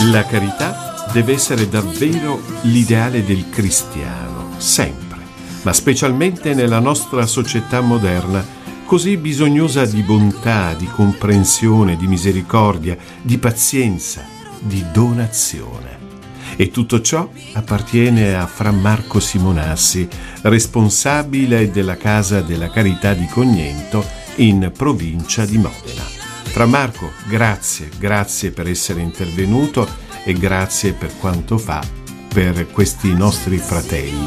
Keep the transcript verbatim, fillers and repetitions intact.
La carità deve essere davvero l'ideale del cristiano, sempre, ma specialmente nella nostra società moderna, così bisognosa di bontà, di comprensione, di misericordia, di pazienza, di donazione. E tutto ciò appartiene a Fra Marco Simonassi, responsabile della Casa della Carità di Cognento in provincia di Modena. Fra Marco, grazie, grazie per essere intervenuto e grazie per quanto fa per questi nostri fratelli.